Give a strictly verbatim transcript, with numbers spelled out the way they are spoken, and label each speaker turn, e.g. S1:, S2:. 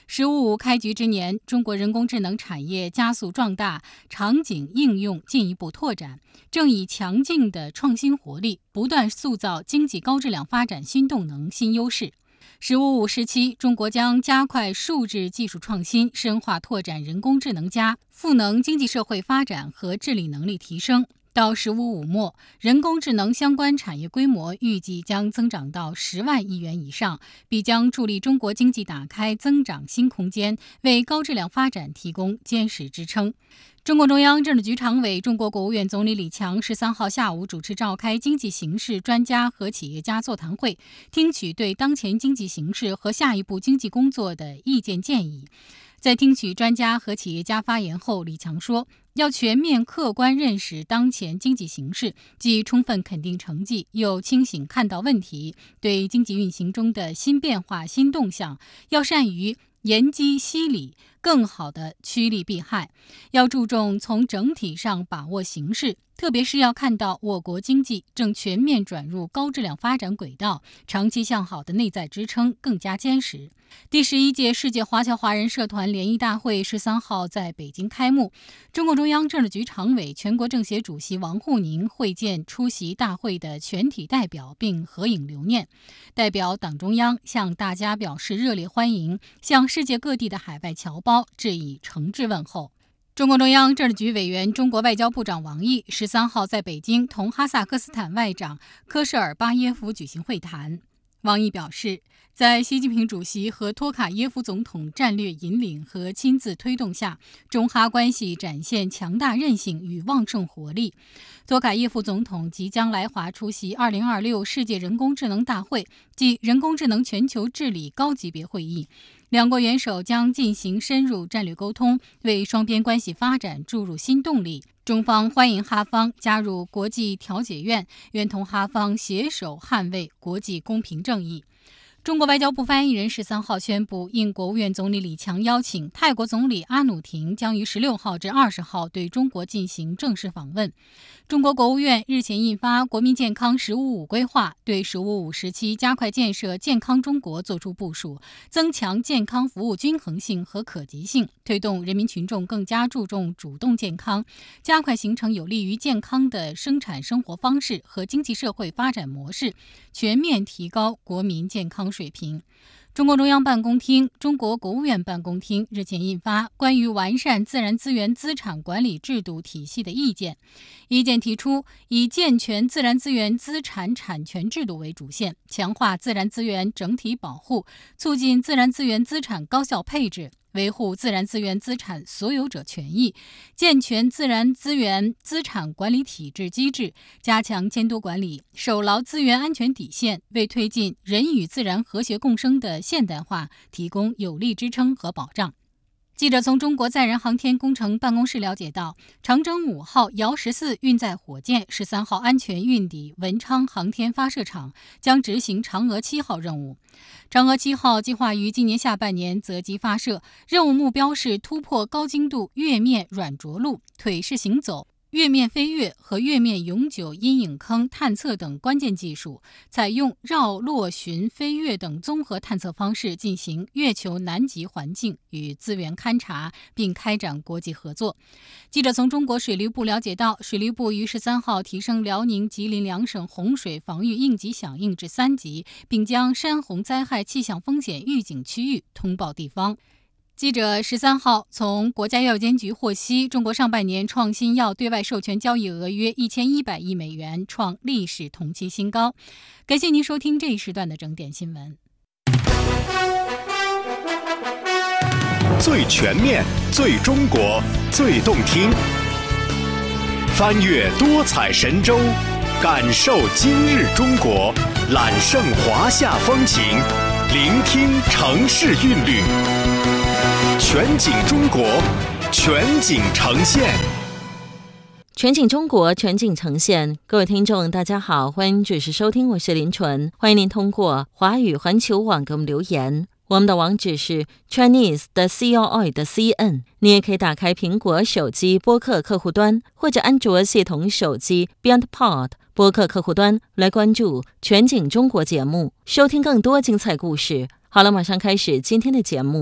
S1: 十五五开局之年，中国人工智能产业加速壮大，场景应用进一步拓展，正以强劲的创新活力，不断塑造经济高质量发展新动能、新优势。十五五时期，中国将加快数字技术创新，深化拓展人工智能加赋能经济社会发展和治理能力提升。到十五五末，人工智能相关产业规模预计将增长到十万亿元以上，必将助力中国经济打开增长新空间，为高质量发展提供坚实支撑。中共中央政治局常委、中国国务院总理李强十三号下午主持召开经济形势专家和企业家座谈会，听取对当前经济形势和下一步经济工作的意见建议。在听取专家和企业家发言后，李强说，要全面客观认识当前经济形势，既充分肯定成绩，又清醒看到问题，对经济运行中的新变化、新动向，要善于研机析理，更好地趋利避害，要注重从整体上把握形势，特别是要看到我国经济正全面转入高质量发展轨道，长期向好的内在支撑更加坚实。第十一届世界华侨华人社团联谊大会十三号在北京开幕，中共中央政治局常委、全国政协主席王沪宁会见出席大会的全体代表并合影留念。代表党中央向大家表示热烈欢迎，向世界各地的海外侨胞致以诚挚问候。中共中央政治局委员、中国外交部长王毅十三号在北京同哈萨克斯坦外长科舍尔巴耶夫举行会谈。王毅表示，在习近平主席和托卡耶夫总统战略引领和亲自推动下，中哈关系展现强大韧性与旺盛活力。托卡耶夫总统即将来华出席二零二六世界人工智能大会暨人工智能全球治理高级别会议，两国元首将进行深入战略沟通，为双边关系发展注入新动力。中方欢迎哈方加入国际调解院，愿同哈方携手捍卫国际公平正义。中国外交部发言人十三号宣布，应国务院总理李强邀请，泰国总理阿努廷将于十六号至二十号对中国进行正式访问。中国国务院日前印发《国民健康“十五五”规划》，对“十五五”时期加快建设健康中国作出部署，增强健康服务均衡性和可及性，推动人民群众更加注重主动健康，加快形成有利于健康的生产生活方式和经济社会发展模式，全面提高国民健康水平。中共中央办公厅、中国国务院办公厅日前印发《关于完善自然资源资产管理制度体系的意见》。意见提出，以健全自然资源资产产权制度为主线，强化自然资源整体保护，促进自然资源资产高效配置，维护自然资源资产所有者权益，健全自然资源资产管理体制机制，加强监督管理，守牢资源安全底线，为推进人与自然和谐共生的现代化提供有力支撑和保障。记者从中国载人航天工程办公室了解到，长征五号遥十四运载火箭十三号安全运抵文昌航天发射场，将执行嫦娥七号任务。嫦娥七号计划于今年下半年择机发射，任务目标是突破高精度月面软着陆、腿式行走、月面飞跃和月面永久阴影坑探测等关键技术，采用绕、落、巡、飞跃等综合探测方式进行月球南极环境与资源勘察，并开展国际合作。记者从中国水利部了解到，水利部于十三号提升辽宁、吉林两省洪水防御应急响应至三级，并将山洪灾害气象风险预警区域通报地方。记者十三号从国家药监局获悉，中国上半年创新药对外授权交易额约一千一百亿美元，创历史同期新高。感谢您收听这一时段的整点新闻。
S2: 最全面、最中国、最动听，翻越多彩神州，感受今日中国，揽胜华夏风情，聆听城市韵律。全景中国，全景呈现。
S3: 全景中国，全景呈现。各位听众大家好，欢迎准时收听，我是林纯。欢迎您通过华语环球网给我们留言，我们的网址是 Chinese 的 C O I 的 C N。 你也可以打开苹果手机播客客户端，或者安卓系统手机 BeyondPod 播客客户端来关注全景中国节目，收听更多精彩故事。好了，马上开始今天的节目。